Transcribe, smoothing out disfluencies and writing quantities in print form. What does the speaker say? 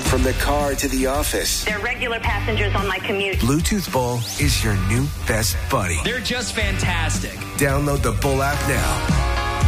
From the car to the office. They're regular passengers on my commute. Bluetooth Bull is your new best buddy. They're just fantastic. Download the Bull app now.